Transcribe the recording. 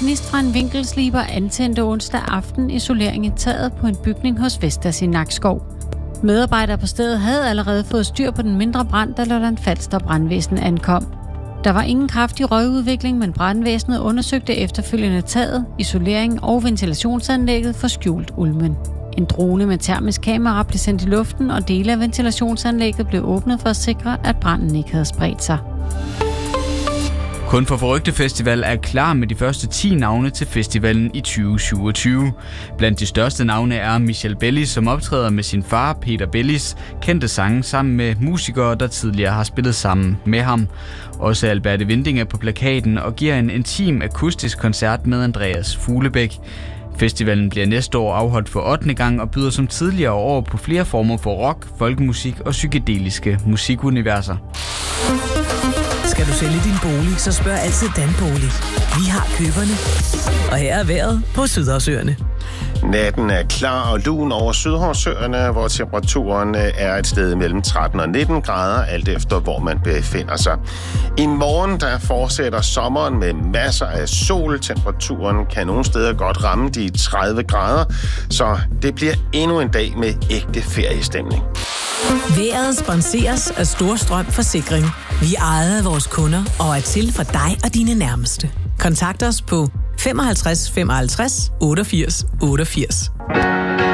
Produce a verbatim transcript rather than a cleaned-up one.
gnist fra en vinkelsliber antændte onsdag aften isolering i taget på en bygning hos Vestas i Nakskov. Medarbejdere på stedet havde allerede fået styr på den mindre brand, da Lolland Falster brandvæsen ankom. Der var ingen kraftig røgudvikling, men brandvæsenet undersøgte efterfølgende taget, isolering og ventilationsanlægget for skjult ulmen. En drone med termisk kamera blev sendt i luften, og dele af ventilationsanlægget blev åbnet for at sikre, at branden ikke havde spredt sig. Kun for Forrygte Festival er klar med de første ti navne til festivalen i tyve syvogtyve. Blandt de største navne er Michel Bellis, som optræder med sin far Peter Bellis, kendte sange sammen med musikere, der tidligere har spillet sammen med ham. Også Alberte Winding er på plakaten og giver en intim akustisk koncert med Andreas Fuglebæk. Festivalen bliver næste år afholdt for ottende gang og byder som tidligere år på flere former for rock, folkemusik og psykedeliske musikuniverser. Skal du sælge din bolig, så spørg altid Danbolig. Vi har køberne. Og her er vejret på Sydhavsøerne. Natten er klar og lun over Sydhavsøerne, hvor temperaturen er et sted mellem tretten og nitten grader, alt efter hvor man befinder sig. I morgen der fortsætter sommeren med masser af sol. Temperaturen kan nogle steder godt ramme de tredive grader, så det bliver endnu en dag med ægte feriestemning. Vejret sponseres af Storstrøm Forsikring. Vi ejer vores kunder og er til for dig og dine nærmeste. Kontakt os på femoghalvtreds femoghalvtreds otteogfirs otteogfirs.